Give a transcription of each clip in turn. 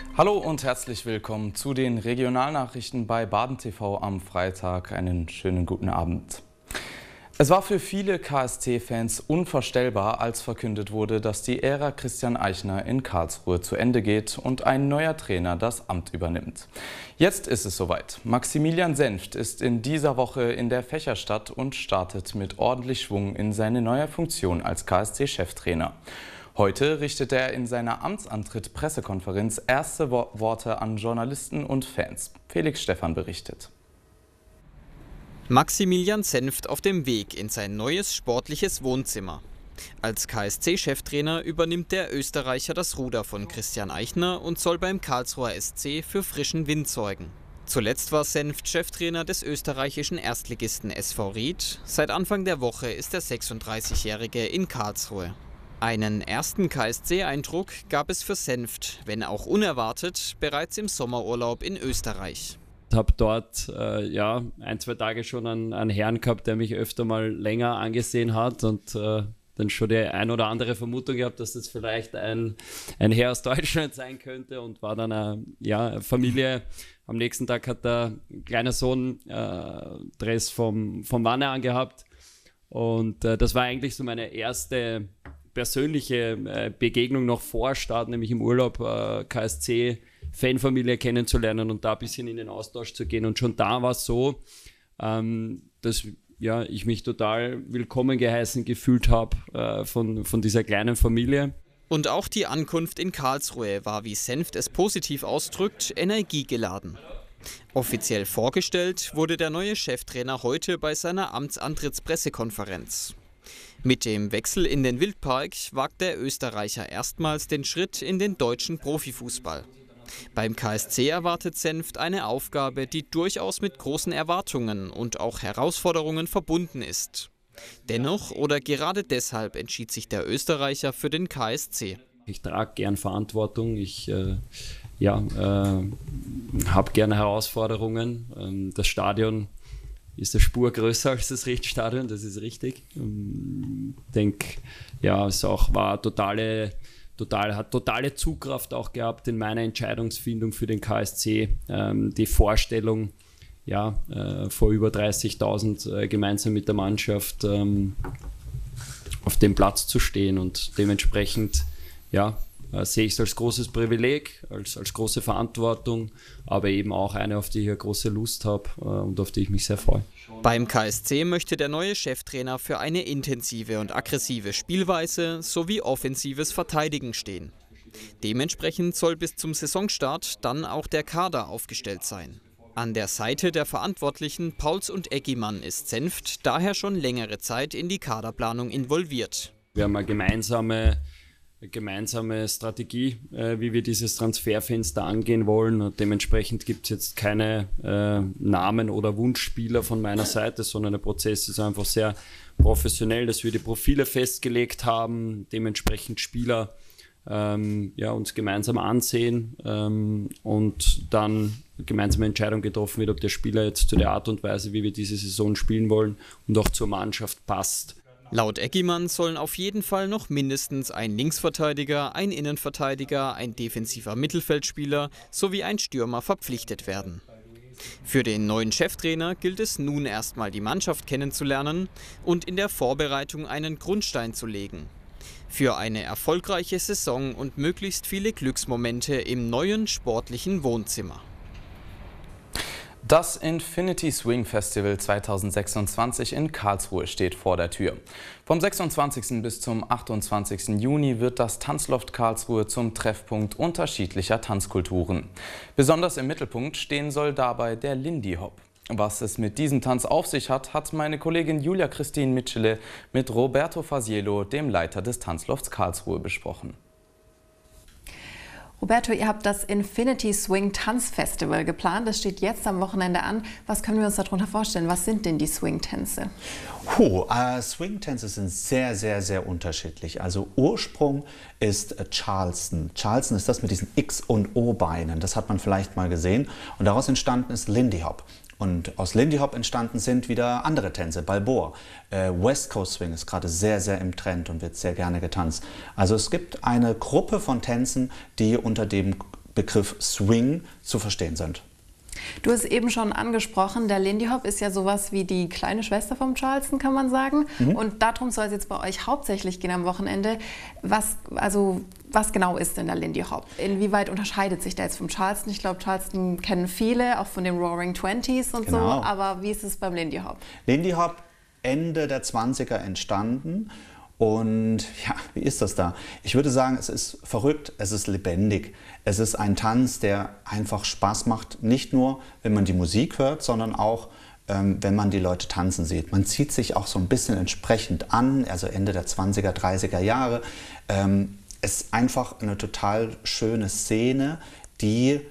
Hallo und herzlich willkommen zu den Regionalnachrichten bei Baden TV am Freitag. Einen schönen guten Abend. Es war für viele KSC-Fans unvorstellbar, als verkündet wurde, dass die Ära Christian Eichner in Karlsruhe zu Ende geht und ein neuer Trainer das Amt übernimmt. Jetzt ist es soweit. Maximilian Senft ist in dieser Woche in der Fächerstadt und startet mit ordentlich Schwung in seine neue Funktion als KSC-Cheftrainer. Heute richtet er in seiner Amtsantritt-Pressekonferenz erste Worte an Journalisten und Fans. Felix Stephan berichtet. Maximilian Senft auf dem Weg in sein neues sportliches Wohnzimmer. Als KSC-Cheftrainer übernimmt der Österreicher das Ruder von Christian Eichner und soll beim Karlsruher SC für frischen Wind sorgen. Zuletzt war Senft Cheftrainer des österreichischen Erstligisten SV Ried. Seit Anfang der Woche ist der 36-Jährige in Karlsruhe. Einen ersten KSC-Eindruck gab es für Senft, wenn auch unerwartet, bereits im Sommerurlaub in Österreich. Ich habe dort ein, zwei Tage schon einen Herrn gehabt, der mich öfter mal länger angesehen hat und dann schon die ein oder andere Vermutung gehabt, dass das vielleicht ein Herr aus Deutschland sein könnte, und war dann eine Familie. Am nächsten Tag hat der kleine Sohn Dress vom Wanne angehabt, und das war eigentlich so meine erste persönliche Begegnung noch vor Start, nämlich im Urlaub, KSC-Fanfamilie kennenzulernen und da ein bisschen in den Austausch zu gehen. Und schon da war es so, dass ich mich total willkommen geheißen gefühlt habe von dieser kleinen Familie. Und auch die Ankunft in Karlsruhe war, wie Senft es positiv ausdrückt, energiegeladen. Offiziell vorgestellt wurde der neue Cheftrainer heute bei seiner Amtsantrittspressekonferenz. Mit dem Wechsel in den Wildpark wagt der Österreicher erstmals den Schritt in den deutschen Profifußball. Beim KSC erwartet Senft eine Aufgabe, die durchaus mit großen Erwartungen und auch Herausforderungen verbunden ist. Dennoch oder gerade deshalb entschied sich der Österreicher für den KSC. Ich trage gern Verantwortung, ich habe gerne Herausforderungen. Das Stadion ist eine Spur größer als das Riedstadion, das ist richtig. Ich denke, es war totale Zugkraft auch gehabt in meiner Entscheidungsfindung für den KSC. Die Vorstellung, vor über 30.000 gemeinsam mit der Mannschaft auf dem Platz zu stehen, und dementsprechend sehe ich es als großes Privileg, als große Verantwortung, aber eben auch eine, auf die ich eine große Lust habe und auf die ich mich sehr freue. Beim KSC möchte der neue Cheftrainer für eine intensive und aggressive Spielweise sowie offensives Verteidigen stehen. Dementsprechend soll bis zum Saisonstart dann auch der Kader aufgestellt sein. An der Seite der Verantwortlichen Pauls und Eggimann ist Senft daher schon längere Zeit in die Kaderplanung involviert. Wir haben eine gemeinsame Strategie, wie wir dieses Transferfenster angehen wollen. Und dementsprechend gibt es jetzt keine Namen oder Wunschspieler von meiner Seite, sondern der Prozess ist einfach sehr professionell, dass wir die Profile festgelegt haben, dementsprechend Spieler uns gemeinsam ansehen und dann gemeinsame Entscheidung getroffen wird, ob der Spieler jetzt zu der Art und Weise, wie wir diese Saison spielen wollen, und auch zur Mannschaft passt. Laut Eggimann sollen auf jeden Fall noch mindestens ein Linksverteidiger, ein Innenverteidiger, ein defensiver Mittelfeldspieler sowie ein Stürmer verpflichtet werden. Für den neuen Cheftrainer gilt es nun erstmal, die Mannschaft kennenzulernen und in der Vorbereitung einen Grundstein zu legen. Für eine erfolgreiche Saison und möglichst viele Glücksmomente im neuen sportlichen Wohnzimmer. Das Infinity Swing Festival 2026 in Karlsruhe steht vor der Tür. Vom 26. bis zum 28. Juni wird das Tanzloft Karlsruhe zum Treffpunkt unterschiedlicher Tanzkulturen. Besonders im Mittelpunkt stehen soll dabei der Lindy Hop. Was es mit diesem Tanz auf sich hat, hat meine Kollegin Julia Christine Mitschele mit Roberto Fasiello, dem Leiter des Tanzlofts Karlsruhe, besprochen. Roberto, ihr habt das Infinity Swing Tanzfestival geplant. Das steht jetzt am Wochenende an. Was können wir uns darunter vorstellen? Was sind denn die Swing-Tänze? Swing-Tänze sind sehr, sehr, sehr unterschiedlich. Also Ursprung ist Charleston. Charleston ist das mit diesen X- und O-Beinen. Das hat man vielleicht mal gesehen. Und daraus entstanden ist Lindy Hop. Und aus Lindy Hop entstanden sind wieder andere Tänze, Balboa. West Coast Swing ist gerade sehr, sehr im Trend und wird sehr gerne getanzt. Also es gibt eine Gruppe von Tänzen, die unter dem Begriff Swing zu verstehen sind. Du hast eben schon angesprochen, der Lindy Hop ist ja sowas wie die kleine Schwester vom Charleston, kann man sagen. Und darum soll es jetzt bei euch hauptsächlich gehen am Wochenende. Was genau ist denn der Lindy Hop? Inwieweit unterscheidet sich der jetzt vom Charleston? Ich glaube, Charleston kennen viele, auch von den Roaring Twenties und so. Aber wie ist es beim Lindy Hop? Lindy Hop Ende der 20er entstanden. Und ja, wie ist das da? Ich würde sagen, es ist verrückt, es ist lebendig. Es ist ein Tanz, der einfach Spaß macht, nicht nur, wenn man die Musik hört, sondern auch, wenn man die Leute tanzen sieht. Man zieht sich auch so ein bisschen entsprechend an, also Ende der 20er, 30er Jahre. Es ist einfach eine total schöne Szene, die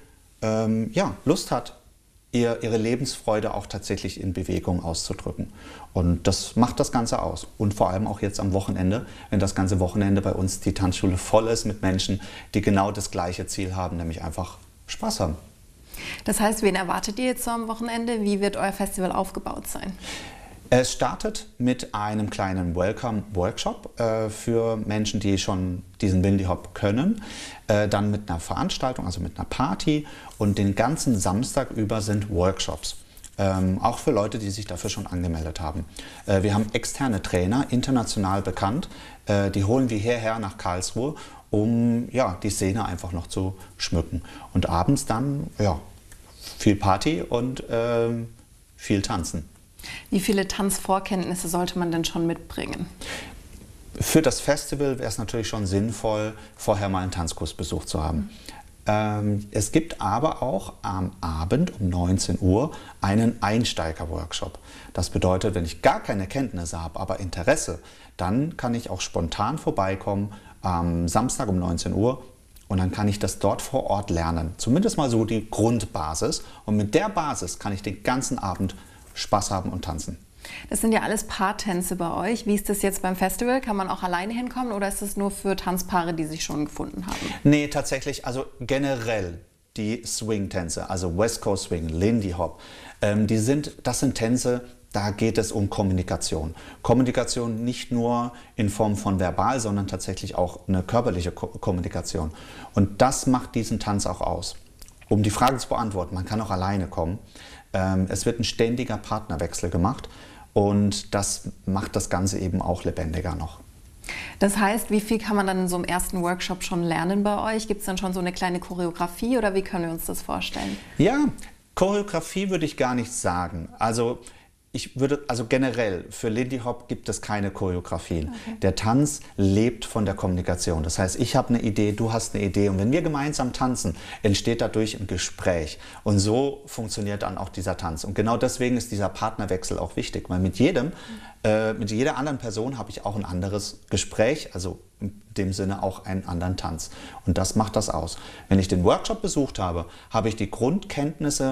Lust hat, ihre Lebensfreude auch tatsächlich in Bewegung auszudrücken. Und das macht das Ganze aus. Und vor allem auch jetzt am Wochenende, wenn das ganze Wochenende bei uns die Tanzschule voll ist mit Menschen, die genau das gleiche Ziel haben, nämlich einfach Spaß haben. Das heißt, wen erwartet ihr jetzt so am Wochenende? Wie wird euer Festival aufgebaut sein? Es startet mit einem kleinen Welcome-Workshop für Menschen, die schon diesen Lindy Hop können. Dann mit einer Veranstaltung, also mit einer Party. Und den ganzen Samstag über sind Workshops. Auch für Leute, die sich dafür schon angemeldet haben. Wir haben externe Trainer, international bekannt. Die holen wir hierher nach Karlsruhe, um die Szene einfach noch zu schmücken. Und abends dann viel Party und viel Tanzen. Wie viele Tanzvorkenntnisse sollte man denn schon mitbringen? Für das Festival wäre es natürlich schon sinnvoll, vorher mal einen Tanzkurs besucht zu haben. Es gibt aber auch am Abend um 19 Uhr einen Einsteiger-Workshop. Das bedeutet, wenn ich gar keine Kenntnisse habe, aber Interesse, dann kann ich auch spontan vorbeikommen am Samstag um 19 Uhr und dann kann ich das dort vor Ort lernen. Zumindest mal so die Grundbasis. Und mit der Basis kann ich den ganzen Abend Spaß haben und tanzen. Das sind ja alles Paartänze bei euch. Wie ist das jetzt beim Festival? Kann man auch alleine hinkommen oder ist das nur für Tanzpaare, die sich schon gefunden haben? Nee, tatsächlich, also generell die Swing-Tänze, also West Coast Swing, Lindy Hop, das sind Tänze, da geht es um Kommunikation. Kommunikation nicht nur in Form von verbal, sondern tatsächlich auch eine körperliche Kommunikation. Und das macht diesen Tanz auch aus. Um die Frage zu beantworten, man kann auch alleine kommen. Es wird ein ständiger Partnerwechsel gemacht und das macht das Ganze eben auch lebendiger noch. Das heißt, wie viel kann man dann in so einem ersten Workshop schon lernen bei euch? Gibt es dann schon so eine kleine Choreografie oder wie können wir uns das vorstellen? Ja, Choreografie würde ich gar nicht sagen. Also generell für Lindy Hop gibt es keine Choreografien. Okay. Der Tanz lebt von der Kommunikation. Das heißt, ich habe eine Idee, du hast eine Idee und wenn wir gemeinsam tanzen, entsteht dadurch ein Gespräch. Und so funktioniert dann auch dieser Tanz. Und genau deswegen ist dieser Partnerwechsel auch wichtig, weil mit jeder anderen Person habe ich auch ein anderes Gespräch, also in dem Sinne auch einen anderen Tanz. Und das macht das aus. Wenn ich den Workshop besucht habe, habe ich die Grundkenntnisse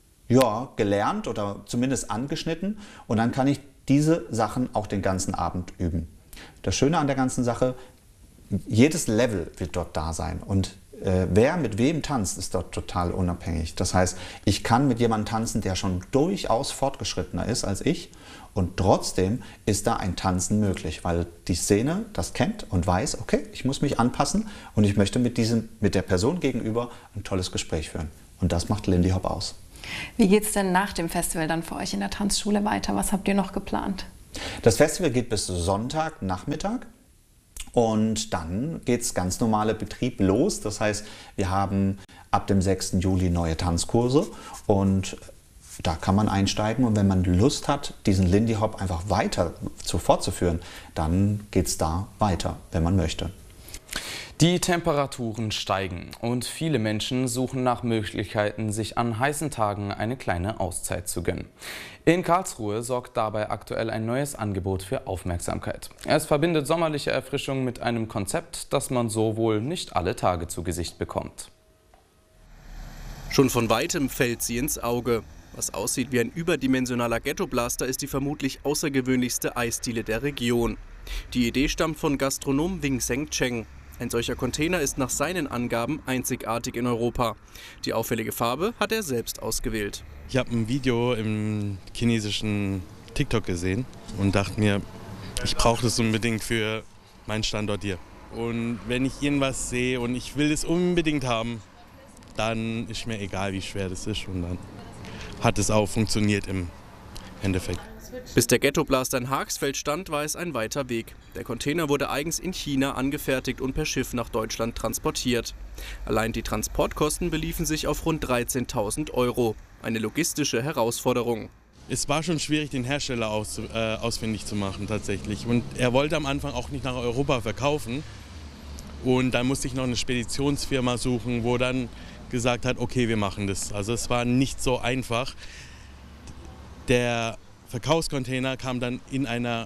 gelernt oder zumindest angeschnitten und dann kann ich diese Sachen auch den ganzen Abend üben. Das Schöne an der ganzen Sache, jedes Level wird dort da sein und wer mit wem tanzt, ist dort total unabhängig. Das heißt, ich kann mit jemandem tanzen, der schon durchaus fortgeschrittener ist als ich und trotzdem ist da ein Tanzen möglich, weil die Szene das kennt und weiß, okay, ich muss mich anpassen und ich möchte mit der Person gegenüber ein tolles Gespräch führen. Und das macht Lindy Hop aus. Wie geht es denn nach dem Festival dann für euch in der Tanzschule weiter? Was habt ihr noch geplant? Das Festival geht bis Sonntagnachmittag und dann geht es ganz normale Betrieb los. Das heißt, wir haben ab dem 6. Juli neue Tanzkurse und da kann man einsteigen und wenn man Lust hat, diesen Lindy Hop einfach weiter fortzuführen, dann geht es da weiter, wenn man möchte. Die Temperaturen steigen und viele Menschen suchen nach Möglichkeiten, sich an heißen Tagen eine kleine Auszeit zu gönnen. In Karlsruhe sorgt dabei aktuell ein neues Angebot für Aufmerksamkeit. Es verbindet sommerliche Erfrischung mit einem Konzept, das man so wohl nicht alle Tage zu Gesicht bekommt. Schon von weitem fällt sie ins Auge. Was aussieht wie ein überdimensionaler Ghetto-Blaster, ist die vermutlich außergewöhnlichste Eisdiele der Region. Die Idee stammt von Gastronom Wing Seng Cheng. Ein solcher Container ist nach seinen Angaben einzigartig in Europa. Die auffällige Farbe hat er selbst ausgewählt. Ich habe ein Video im chinesischen TikTok gesehen und dachte mir, ich brauche das unbedingt für meinen Standort hier. Und wenn ich irgendwas sehe und ich will es unbedingt haben, dann ist mir egal, wie schwer das ist. Und dann hat es auch funktioniert im Endeffekt. Bis der Ghettoblaster in Haagsfeld stand, war es ein weiter Weg. Der Container wurde eigens in China angefertigt und per Schiff nach Deutschland transportiert. Allein die Transportkosten beliefen sich auf rund 13.000 €. Eine logistische Herausforderung. Es war schon schwierig, den Hersteller ausfindig zu machen tatsächlich. Und er wollte am Anfang auch nicht nach Europa verkaufen. Und dann musste ich noch eine Speditionsfirma suchen, wo dann gesagt hat, okay, wir machen das. Also es war nicht so einfach. Der Verkaufscontainer kam dann in einem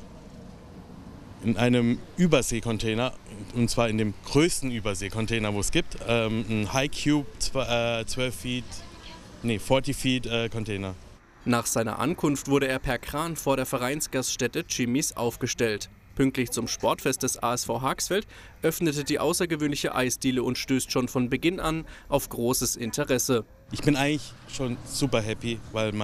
Überseekontainer, und zwar in dem größten Überseekontainer, wo es gibt, ein High Cube 40 Feet Container. Nach seiner Ankunft wurde er per Kran vor der Vereinsgaststätte Jimmys aufgestellt. Pünktlich zum Sportfest des ASV Haagsfeld öffnete die außergewöhnliche Eisdiele und stößt schon von Beginn an auf großes Interesse. Ich bin eigentlich schon super happy, weil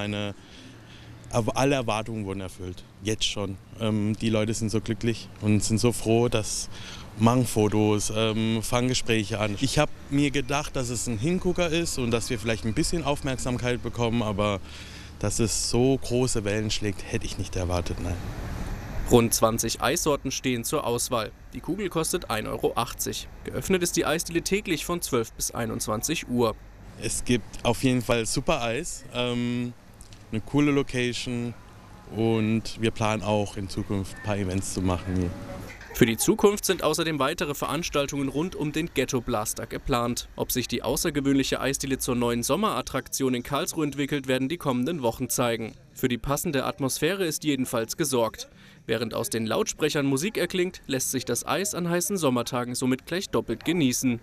alle Erwartungen wurden erfüllt. Jetzt schon. Die Leute sind so glücklich und sind so froh, dass machen Fotos, fangen Gespräche an. Ich habe mir gedacht, dass es ein Hingucker ist und dass wir vielleicht ein bisschen Aufmerksamkeit bekommen, aber dass es so große Wellen schlägt, hätte ich nicht erwartet, nein. Rund 20 Eissorten stehen zur Auswahl. Die Kugel kostet 1,80 €. Geöffnet ist die Eisdiele täglich von 12 bis 21 Uhr. Es gibt auf jeden Fall super Eis, eine coole Location und wir planen auch in Zukunft ein paar Events zu machen hier. Für die Zukunft sind außerdem weitere Veranstaltungen rund um den Ghettoblaster geplant. Ob sich die außergewöhnliche Eisdiele zur neuen Sommerattraktion in Karlsruhe entwickelt, werden die kommenden Wochen zeigen. Für die passende Atmosphäre ist jedenfalls gesorgt. Während aus den Lautsprechern Musik erklingt, lässt sich das Eis an heißen Sommertagen somit gleich doppelt genießen.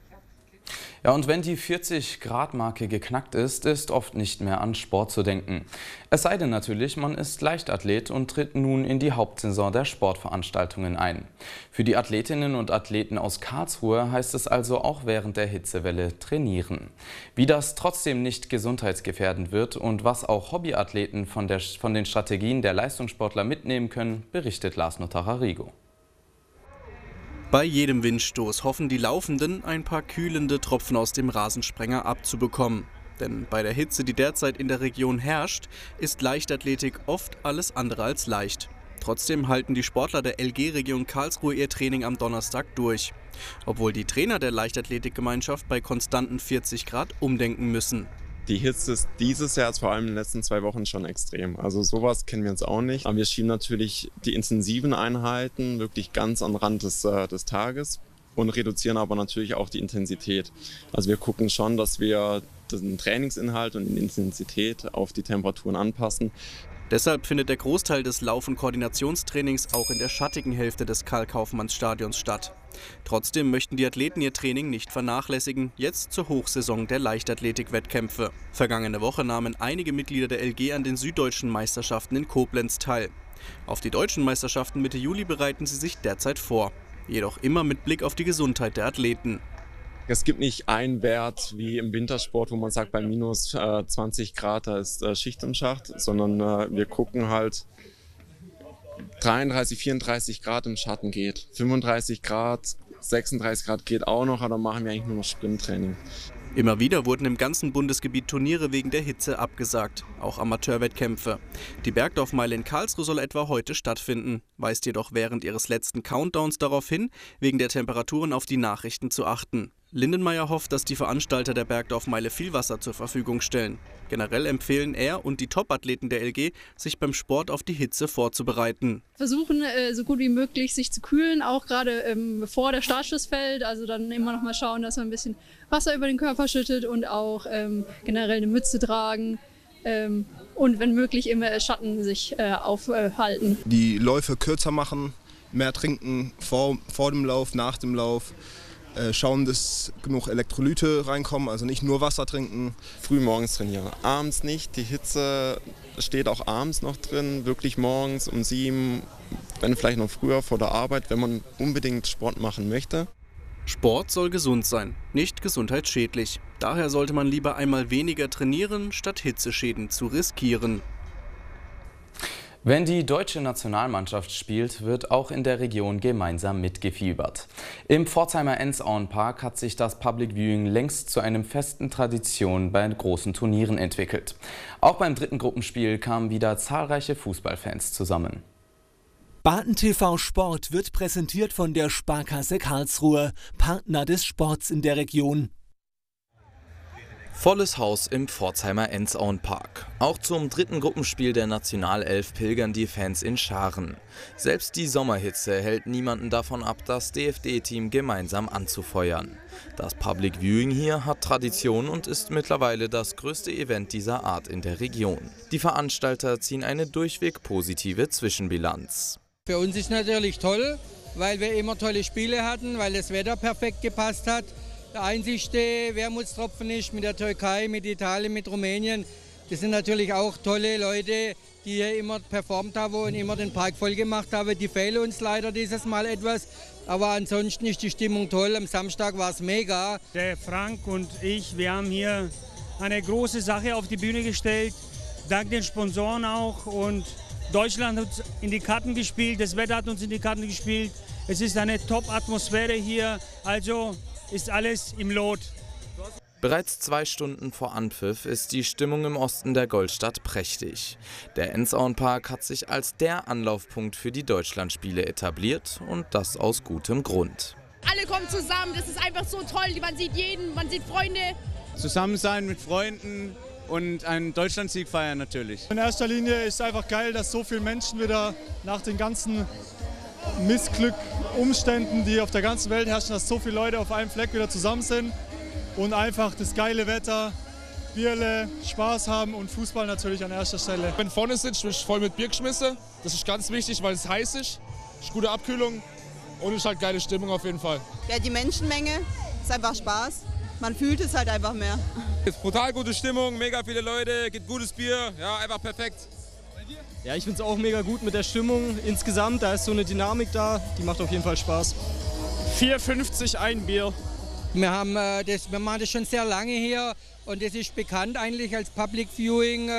Ja, und wenn die 40-Grad-Marke geknackt ist, ist oft nicht mehr an Sport zu denken. Es sei denn natürlich, man ist Leichtathlet und tritt nun in die Hauptsaison der Sportveranstaltungen ein. Für die Athletinnen und Athleten aus Karlsruhe heißt es also auch während der Hitzewelle trainieren. Wie das trotzdem nicht gesundheitsgefährdend wird und was auch Hobbyathleten von den Strategien der Leistungssportler mitnehmen können, berichtet Lars Notara-Rigo. Bei jedem Windstoß hoffen die Laufenden, ein paar kühlende Tropfen aus dem Rasensprenger abzubekommen. Denn bei der Hitze, die derzeit in der Region herrscht, ist Leichtathletik oft alles andere als leicht. Trotzdem halten die Sportler der LG-Region Karlsruhe ihr Training am Donnerstag durch. Obwohl die Trainer der Leichtathletikgemeinschaft bei konstanten 40 Grad umdenken müssen. Die Hitze ist dieses Jahr, vor allem in den letzten 2 Wochen, schon extrem. Also sowas kennen wir uns auch nicht. Aber wir schieben natürlich die intensiven Einheiten wirklich ganz am Rand des Tages und reduzieren aber natürlich auch die Intensität. Also wir gucken schon, dass wir den Trainingsinhalt und die Intensität auf die Temperaturen anpassen. Deshalb findet der Großteil des Lauf- und Koordinationstrainings auch in der schattigen Hälfte des Karl-Kaufmanns-Stadions statt. Trotzdem möchten die Athleten ihr Training nicht vernachlässigen, jetzt zur Hochsaison der Leichtathletik-Wettkämpfe. Vergangene Woche nahmen einige Mitglieder der LG an den süddeutschen Meisterschaften in Koblenz teil. Auf die deutschen Meisterschaften Mitte Juli bereiten sie sich derzeit vor. Jedoch immer mit Blick auf die Gesundheit der Athleten. Es gibt nicht einen Wert wie im Wintersport, wo man sagt, bei minus 20 Grad da ist Schicht im Schacht, sondern wir gucken halt, 33, 34 Grad im Schatten geht, 35 Grad, 36 Grad geht auch noch, aber dann machen wir eigentlich nur noch Sprinttraining. Immer wieder wurden im ganzen Bundesgebiet Turniere wegen der Hitze abgesagt, auch Amateurwettkämpfe. Die Bergdorfmeile in Karlsruhe soll etwa heute stattfinden, weist jedoch während ihres letzten Countdowns darauf hin, wegen der Temperaturen auf die Nachrichten zu achten. Lindenmeier hofft, dass die Veranstalter der Bergdorfmeile viel Wasser zur Verfügung stellen. Generell empfehlen er und die Top-Athleten der LG, sich beim Sport auf die Hitze vorzubereiten. Versuchen, so gut wie möglich sich zu kühlen, auch gerade bevor der Startschuss fällt. Also dann immer noch mal schauen, dass man ein bisschen Wasser über den Körper schüttet und auch generell eine Mütze tragen. Und wenn möglich im Schatten sich aufhalten. Die Läufe kürzer machen, mehr trinken vor dem Lauf, nach dem Lauf. Schauen, dass genug Elektrolyte reinkommen, also nicht nur Wasser trinken. Früh morgens trainieren, abends nicht. Die Hitze steht auch abends noch drin, wirklich morgens um 7, wenn vielleicht noch früher vor der Arbeit, wenn man unbedingt Sport machen möchte. Sport soll gesund sein, nicht gesundheitsschädlich. Daher sollte man lieber einmal weniger trainieren, statt Hitzeschäden zu riskieren. Wenn die deutsche Nationalmannschaft spielt, wird auch in der Region gemeinsam mitgefiebert. Im Pforzheimer Enzauenpark hat sich das Public Viewing längst zu einer festen Tradition bei großen Turnieren entwickelt. Auch beim dritten Gruppenspiel kamen wieder zahlreiche Fußballfans zusammen. BadenTV Sport wird präsentiert von der Sparkasse Karlsruhe, Partner des Sports in der Region. Volles Haus im Pforzheimer Enzauenpark. Auch zum dritten Gruppenspiel der Nationalelf pilgern die Fans in Scharen. Selbst die Sommerhitze hält niemanden davon ab, das DFD-Team gemeinsam anzufeuern. Das Public Viewing hier hat Tradition und ist mittlerweile das größte Event dieser Art in der Region. Die Veranstalter ziehen eine durchweg positive Zwischenbilanz. Für uns ist natürlich toll, weil wir immer tolle Spiele hatten, weil das Wetter perfekt gepasst hat. Der einzigste Wermutstropfen ist mit der Türkei, mit Italien, mit Rumänien. Das sind natürlich auch tolle Leute, die hier immer performt haben und immer den Park voll gemacht haben. Die fehlen uns leider dieses Mal etwas, aber ansonsten ist die Stimmung toll. Am Samstag war es mega. Der Frank und ich, wir haben hier eine große Sache auf die Bühne gestellt, dank den Sponsoren auch. Und Deutschland hat uns in die Karten gespielt, das Wetter hat uns in die Karten gespielt. Es ist eine Top-Atmosphäre hier, also ist alles im Lot. Bereits 2 Stunden vor Anpfiff ist die Stimmung im Osten der Goldstadt prächtig. Der Enzauenpark hat sich als der Anlaufpunkt für die Deutschlandspiele etabliert und das aus gutem Grund. Alle kommen zusammen, das ist einfach so toll, man sieht jeden, man sieht Freunde. Zusammen sein mit Freunden und einen Deutschlandsieg feiern natürlich. In erster Linie ist es einfach geil, dass so viele Menschen wieder nach den ganzen Missglück, Umständen, die auf der ganzen Welt herrschen, dass so viele Leute auf einem Fleck wieder zusammen sind und einfach das geile Wetter, Bierle, Spaß haben und Fußball natürlich an erster Stelle. Wenn vorne sitzt, bin ich voll mit Bier geschmissen. Das ist ganz wichtig, weil es heiß ist gute Abkühlung und es ist halt geile Stimmung auf jeden Fall. Ja, die Menschenmenge ist einfach Spaß. Man fühlt es halt einfach mehr. Es ist brutal gute Stimmung, mega viele Leute, gibt gutes Bier, ja, einfach perfekt. Ja, ich finde es auch mega gut mit der Stimmung insgesamt. Da ist so eine Dynamik da, die macht auf jeden Fall Spaß. 4,50 ein Bier. Wir machen das schon sehr lange hier und das ist bekannt eigentlich als Public Viewing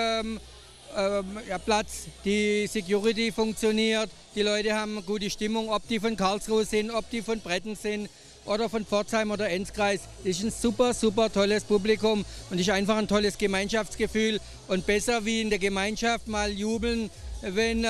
Platz. Die Security funktioniert, die Leute haben gute Stimmung, ob die von Karlsruhe sind, ob die von Bretten sind oder von Pforzheim oder Enzkreis. Das ist ein super, super tolles Publikum und ist einfach ein tolles Gemeinschaftsgefühl. Und besser wie in der Gemeinschaft mal jubeln, wenn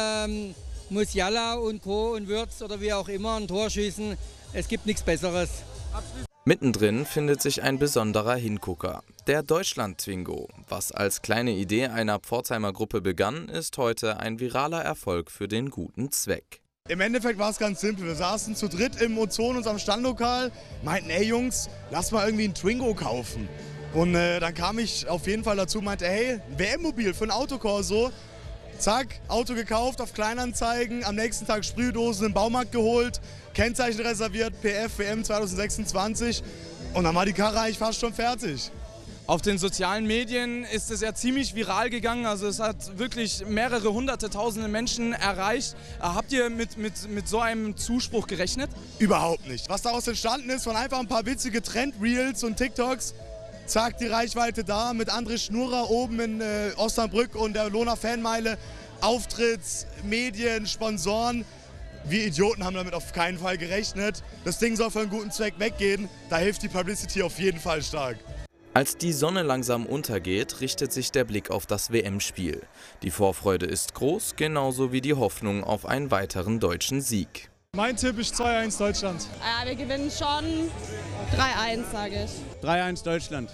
Musiala und Co. und Würz oder wie auch immer ein Tor schießen. Es gibt nichts Besseres. Mittendrin findet sich ein besonderer Hingucker, der Deutschland-Twingo. Was als kleine Idee einer Pforzheimer Gruppe begann, ist heute ein viraler Erfolg für den guten Zweck. Im Endeffekt war es ganz simpel. Wir saßen zu dritt im Ozon, unserem Standlokal, meinten, ey Jungs, lass mal irgendwie ein Twingo kaufen. Und dann kam ich auf jeden Fall dazu, meinte, hey, WM-Mobil für ein Autokorso. Zack, Auto gekauft auf Kleinanzeigen, am nächsten Tag Sprühdosen im Baumarkt geholt, Kennzeichen reserviert, PF WM 2026 und dann war die Karre eigentlich fast schon fertig. Auf den sozialen Medien ist es ja ziemlich viral gegangen, also es hat wirklich mehrere hunderte, tausende Menschen erreicht. Habt ihr mit so einem Zuspruch gerechnet? Überhaupt nicht. Was daraus entstanden ist, von einfach ein paar witzige Trend-Reels und TikToks, zack, die Reichweite da, mit André Schnurrer oben in Osnabrück und der Lohner Fanmeile, Auftritts, Medien, Sponsoren. Wir Idioten haben damit auf keinen Fall gerechnet. Das Ding soll für einen guten Zweck weggehen, da hilft die Publicity auf jeden Fall stark. Als die Sonne langsam untergeht, richtet sich der Blick auf das WM-Spiel. Die Vorfreude ist groß, genauso wie die Hoffnung auf einen weiteren deutschen Sieg. Mein Tipp ist 2-1 Deutschland. Ja, wir gewinnen schon 3-1, sage ich. 3-1 Deutschland.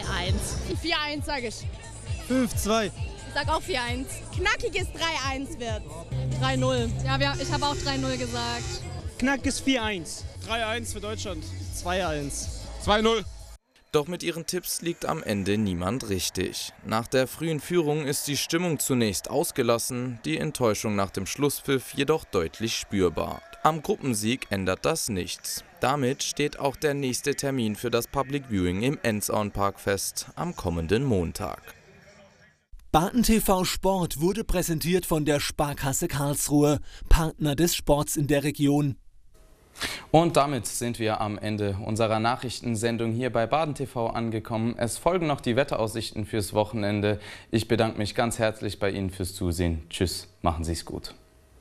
3-1. 4-1, sage ich. 5-2. Ich sag auch 4-1. Knackiges 3-1 wird. 3-0. Ja, ich habe auch 3-0 gesagt. Knackes 4-1. 3-1 für Deutschland. 2-1. 2-0. Doch mit ihren Tipps liegt am Ende niemand richtig. Nach der frühen Führung ist die Stimmung zunächst ausgelassen, die Enttäuschung nach dem Schlusspfiff jedoch deutlich spürbar. Am Gruppensieg ändert das nichts. Damit steht auch der nächste Termin für das Public Viewing im Enzauenpark fest, am kommenden Montag. BadenTV Sport wurde präsentiert von der Sparkasse Karlsruhe, Partner des Sports in der Region. Und damit sind wir am Ende unserer Nachrichtensendung hier bei Baden TV angekommen. Es folgen noch die Wetteraussichten fürs Wochenende. Ich bedanke mich ganz herzlich bei Ihnen fürs Zusehen. Tschüss, machen Sie es gut.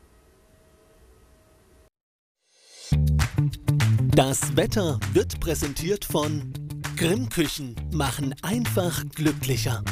Das Wetter wird präsentiert von Grimm Küchen, machen einfach glücklicher.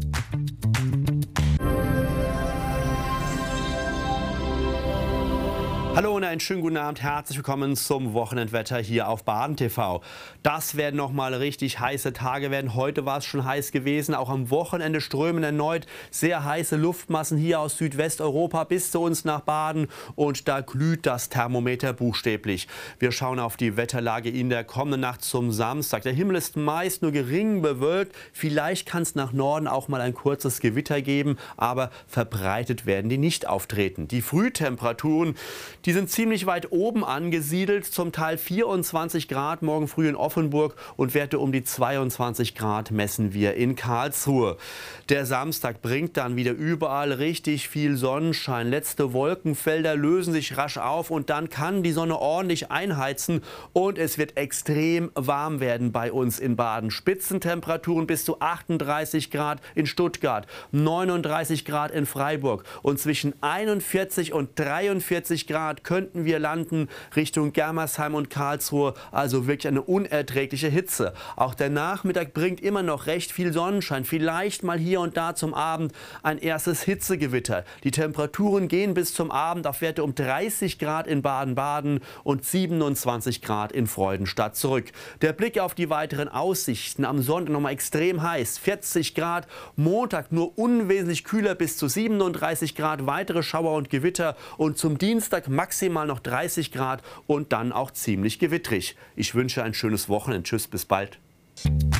Hallo und einen schönen guten Abend, herzlich willkommen zum Wochenendwetter hier auf Baden TV. Das werden nochmal richtig heiße Tage werden. Heute war es schon heiß gewesen. Auch am Wochenende strömen erneut sehr heiße Luftmassen hier aus Südwesteuropa bis zu uns nach Baden. Und da glüht das Thermometer buchstäblich. Wir schauen auf die Wetterlage in der kommenden Nacht zum Samstag. Der Himmel ist meist nur gering bewölkt. Vielleicht kann es nach Norden auch mal ein kurzes Gewitter geben. Aber verbreitet werden die nicht auftreten. Die Frühtemperaturen, die sind ziemlich weit oben angesiedelt, zum Teil 24 Grad morgen früh in Offenburg und Werte um die 22 Grad messen wir in Karlsruhe. Der Samstag bringt dann wieder überall richtig viel Sonnenschein. Letzte Wolkenfelder lösen sich rasch auf und dann kann die Sonne ordentlich einheizen und es wird extrem warm werden bei uns in Baden. Spitzentemperaturen bis zu 38 Grad in Stuttgart, 39 Grad in Freiburg und zwischen 41 und 43 Grad könnten wir landen Richtung Germersheim und Karlsruhe, also wirklich eine unerträgliche Hitze. Auch der Nachmittag bringt immer noch recht viel Sonnenschein, vielleicht mal hier und da zum Abend ein erstes Hitzegewitter. Die Temperaturen gehen bis zum Abend auf Werte um 30 Grad in Baden-Baden und 27 Grad in Freudenstadt zurück. Der Blick auf die weiteren Aussichten: am Sonntag nochmal extrem heiß, 40 Grad, Montag nur unwesentlich kühler bis zu 37 Grad, weitere Schauer und Gewitter und zum Dienstag maximal noch 30 Grad und dann auch ziemlich gewittrig. Ich wünsche ein schönes Wochenende. Tschüss, bis bald.